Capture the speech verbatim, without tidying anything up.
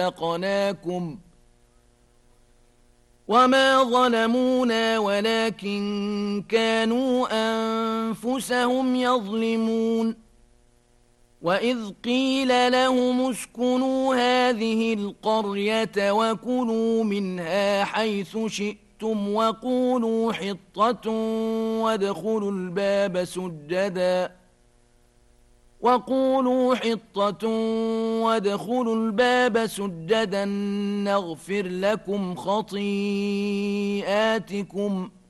خلقناكم وما ظلمونا ولكن كانوا أنفسهم يظلمون وإذ قيل لهم اسكنوا هذه القرية وكلوا منها حيث شئتم وقولوا حطة وادخلوا الباب سجدا وقولوا حطة وادخلوا الباب سجدا نغفر لكم خطيئاتكم